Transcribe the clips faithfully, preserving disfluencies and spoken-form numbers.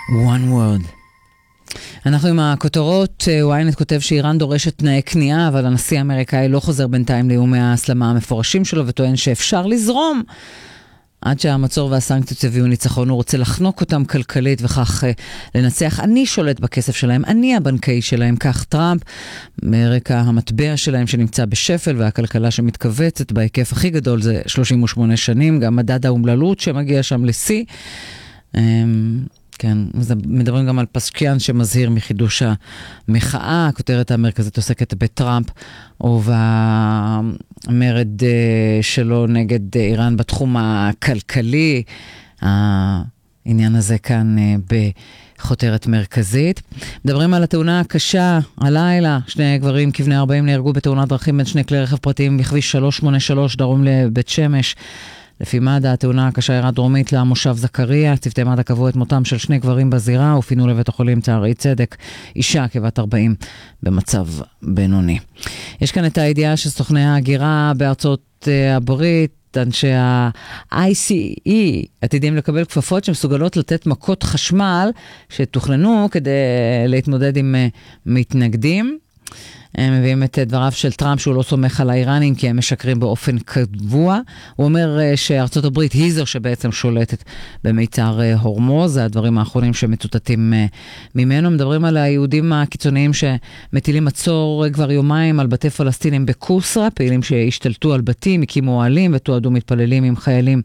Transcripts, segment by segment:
One word. אנחנו עם הכותרות, וויינט כותב שאיראן דורשת תנאי כניעה, אבל הנשיא האמריקאי לא חוזר בינתיים לאיומי ההסלמה המפורשים שלו, וטוען שאפשר לזרום. עד שהמצור והסנקציות יביאו ניצחון, הוא רוצה לחנוק אותם כלכלית וכך לנצח. אני שולט בכסף שלהם, אני הבנקאי שלהם, כך טראמפ, מרקע המטבע שלהם שנמצא בשפל, והכלכלה שמתכווצת בהיקף הכי גדול זה שלושים ושמונה שנים, גם מדד האומללות שמגיע שם לשיא. כן, מדברים גם על פסקיאן שמזהיר מחידוש המחאה, הכותרת המרכזית עוסקת בטראמפ ובמרד שלו נגד איראן בתחום הכלכלי, העניין הזה כאן בחותרת מרכזית. מדברים על התאונה הקשה הלילה, שני גברים כבני ארבעים נהרגו בתאונת דרכים בין שני כלי רכב פרטיים בכביש שלוש שמונה שלוש דרום לבית שמש. לפי מד"א, התאונה הקשה אירעה דרומית למושב זכריה. צוותי מד"א קבעו את מותם של שני גברים בזירה ופינו לבית החולים שערי צדק. אישה כבת ארבעים במצב בינוני. יש כאן את הידיעה שסוכני ההגירה בארצות הברית, אנשי ה-איי סי אי עתידים לקבל כפפות שמסוגלות לתת מכות חשמל שתוכננו כדי להתמודד עם מתנגדים. הם מביאים את דבריו של טראמפ שהוא לא סומך על האיראנים כי הם משקרים באופן קבוע. הוא אומר שארצות הברית היא זו שבעצם שולטת במיצר הורמוז. זה הדברים האחרונים שמצוטטים ממנו. מדברים על היהודים הקיצוניים שמטילים מצור כבר יומיים על בתי פלסטינים בקוסרה, פעילים שהשתלטו על בתים, הקימו אוהלים ותועדו מתפללים עם חיילים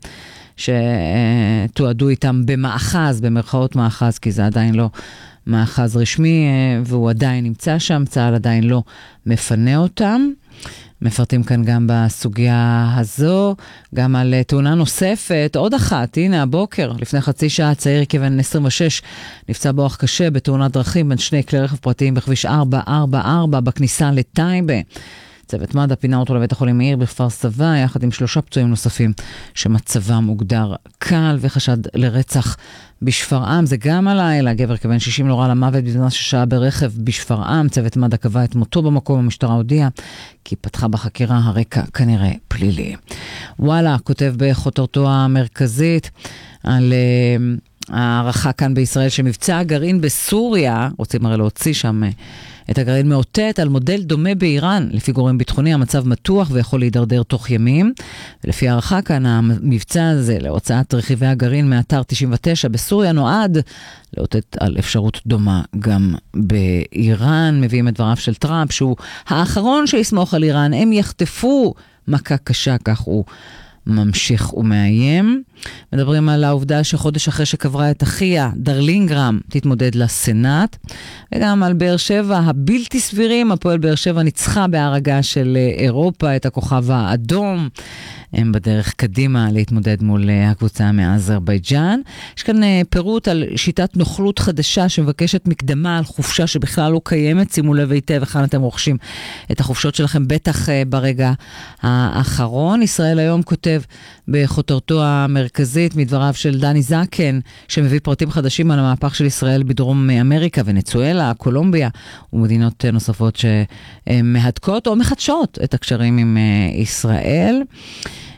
שתועדו איתם במאחז, במרכאות מאחז, כי זה עדיין לא מאחז רשמי, והוא עדיין נמצא שם, צה"ל עדיין לא מפנה אותם. מפרטים כאן גם בסוגיה הזו, גם על תאונה נוספת, עוד אחת, הנה הבוקר, לפני חצי שעה, צעיר כבן עשרים ושש, נפצע באורח קשה בתאונת דרכים בין שני כלי רכב פרטיים בכביש ארבע ארבע ארבע בכניסה לטייבה. צוות מד"א פינה אותו לבית החולים מאיר בכפר סבא, יחד עם שלושה פצועים נוספים שמצבם מוגדר קל וחשד לרצח בשפרעם. זה גם הלילה, גבר כבן שישים נורה למוות בזמן ששעה ברכב בשפרעם. צוות מד"א קבע את מותו במקום, המשטרה הודיעה כי פתחה בחקירה, הרקע כנראה פלילי. וואלה, כותב בכותרתו המרכזית על uh, הערכה כאן בישראל שמבצע הגרעין בסוריה, רוצים הרי להוציא שם uh, את הגרעין מאותת על מודל דומה באיראן. לפי גורם ביטחוני המצב מתוח ויכול להידרדר תוך ימים. ולפי הערכה כאן המבצע הזה להוצאת רכיבי הגרעין מאתר תשעים ותשע בסוריה נועד לאותת על אפשרות דומה גם באיראן. מביאים את דבריו של טראמפ שהוא האחרון שיסמוך על איראן, הם יחטפו מכה קשה, כך הוא ממשיך ומאיים. מדברים על העובדה שחודש אחרי שקברה את אחיה, דרלינגרם תתמודד לסנאט, וגם על באר שבע הבלתי סבירים. הפועל באר שבע ניצחה בהרגה של אירופה את הכוכב האדום. הם בדרך קדימה להתמודד מול הקבוצה מאזרבייג'אן. יש כאן פירוט על שיטת נוכלות חדשה שמבקשת מקדמה על חופשה שבכלל לא קיימת. שימו לב היטב, וכאן אתם רוכשים את החופשות שלכם בטח ברגע האחרון. ישראל היום כותב בכותרתו המרכזית מדבריו של דני זקן, שמביא פרטים חדשים על המהפך של ישראל בדרום אמריקה, ונצואלה, קולומביה ומדינות נוספות שמהדקות או מחדשות את הקשרים עם ישראל.